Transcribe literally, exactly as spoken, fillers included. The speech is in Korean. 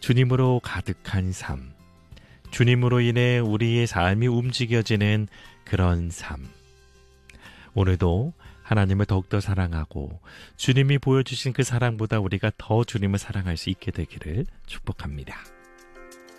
주님으로 가득한 삶, 주님으로 인해 우리의 삶이 움직여지는 그런 삶. 오늘도 하나님을 더욱더 사랑하고 주님이 보여주신 그 사랑보다 우리가 더 주님을 사랑할 수 있게 되기를 축복합니다.